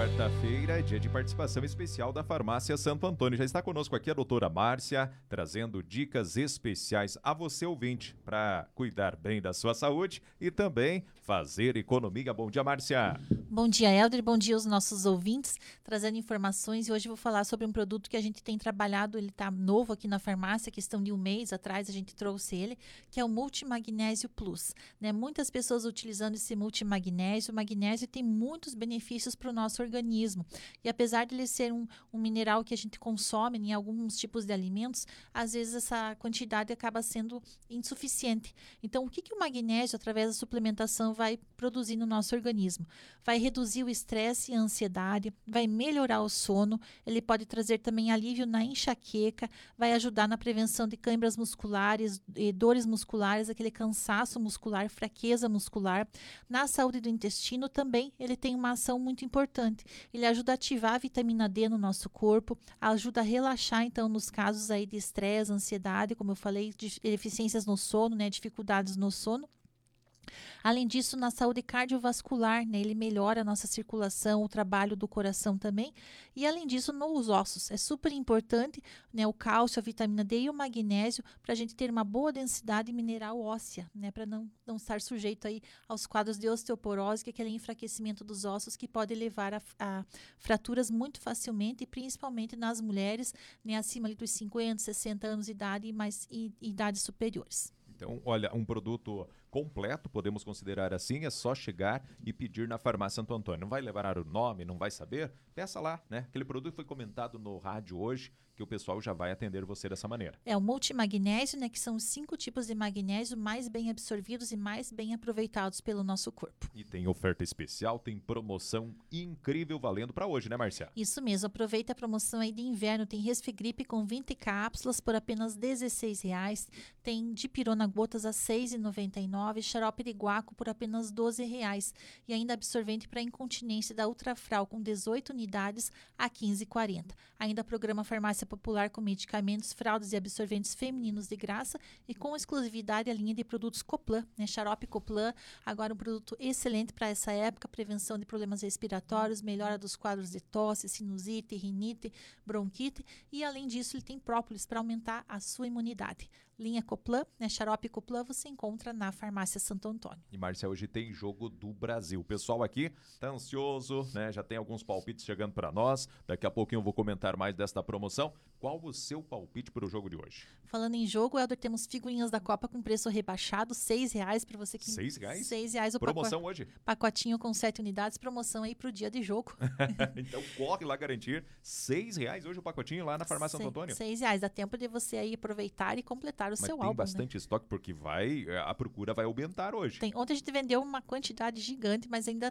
quarta-feira é dia de participação especial da Farmácia Santo Antônio. Já está conosco aqui a doutora Márcia, trazendo dicas especiais a você, ouvinte, para cuidar bem da sua saúde e também fazer economia. Bom dia, Márcia. Bom dia, Helder. Bom dia aos nossos ouvintes, trazendo informações. E hoje eu vou falar sobre um produto que a gente tem trabalhado, ele está novo aqui na farmácia, questão de um mês atrás a gente trouxe ele, que é o Multimagnésio Plus. Muitas pessoas utilizando esse multimagnésio. O magnésio tem muitos benefícios para o nosso organismo. E apesar de ele ser um mineral que a gente consome em alguns tipos de alimentos, às vezes essa quantidade acaba sendo insuficiente. Então, o que o magnésio, através da suplementação, vai produzir no nosso organismo? Vai reduzir o estresse e a ansiedade, vai melhorar o sono, ele pode trazer também alívio na enxaqueca, vai ajudar na prevenção de câimbras musculares, dores musculares, aquele cansaço muscular, fraqueza muscular. Na saúde do intestino também ele tem uma ação muito importante. Ele ajuda a ativar a vitamina D no nosso corpo, ajuda a relaxar então nos casos aí de estresse, ansiedade, como eu falei, de deficiências no sono, dificuldades no sono. Além disso, na saúde cardiovascular, ele melhora a nossa circulação, o trabalho do coração também. E além disso, nos ossos. É super importante o cálcio, a vitamina D e o magnésio para a gente ter uma boa densidade mineral óssea, para não estar sujeito aí aos quadros de osteoporose, que é aquele enfraquecimento dos ossos que pode levar a fraturas muito facilmente, e principalmente nas mulheres acima ali dos 50, 60 anos de idade e mais idades superiores. Então, olha, um produto completo, podemos considerar assim, é só chegar e pedir na Farmácia Santo Antônio. Não vai levar o nome, não vai saber? Peça lá, Aquele produto foi comentado no rádio hoje, que o pessoal já vai atender você dessa maneira. É o multimagnésio, que são os 5 tipos de magnésio mais bem absorvidos e mais bem aproveitados pelo nosso corpo. E tem oferta especial, tem promoção incrível valendo para hoje, Márcia? Isso mesmo, aproveita a promoção aí de inverno, tem Resfigripe com 20 cápsulas por apenas R$16, tem Dipirona gotas a R$ 6,99, xarope de guaco por apenas R$ 12 e ainda absorvente para incontinência da Ultrafrau com 18 unidades a R$ 15,40. Ainda programa Farmácia Popular com medicamentos, fraldas e absorventes femininos de graça e com exclusividade a linha de produtos Coplan, xarope Coplan, agora um produto excelente para essa época, prevenção de problemas respiratórios, melhora dos quadros de tosse, sinusite, rinite, bronquite e além disso ele tem própolis para aumentar a sua imunidade. Linha Coplan, xarope Coplan, você encontra na Farmácia Santo Antônio. E, Márcia, hoje tem Jogo do Brasil. O pessoal aqui tá ansioso, Já tem alguns palpites chegando para nós. Daqui a pouquinho eu vou comentar mais desta promoção. Qual o seu palpite para o jogo de hoje? Falando em jogo, Helder, temos figurinhas da Copa com preço rebaixado, R$6 para você que... R$6? R$6 o promoção hoje? Pacotinho com 7 unidades, promoção aí pro dia de jogo. Então corre lá garantir R$6 hoje o pacotinho lá na Farmácia Santo Antônio. R$6, dá tempo de você aí aproveitar e completar o seu álbum. Mas tem bastante estoque porque a procura vai aumentar hoje. Ontem a gente vendeu uma quantidade gigante, mas ainda